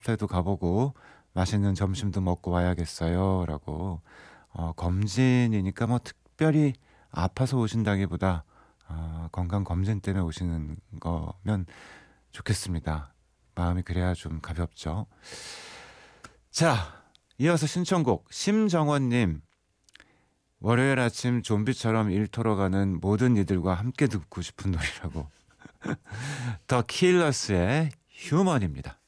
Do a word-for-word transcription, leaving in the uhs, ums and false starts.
카페도 가보고 맛있는 점심도 먹고 와야겠어요 라고. 어, 검진이니까 뭐 특별히 아파서 오신다기보다 어, 건강검진 때문에 오시는 거면 좋겠습니다. 마음이 그래야 좀 가볍죠. 자, 이어서 신청곡 심정원님, 월요일 아침 좀비처럼 일터로 가는 모든 이들과 함께 듣고 싶은 노래라고. 더 킬러스의 휴먼입니다.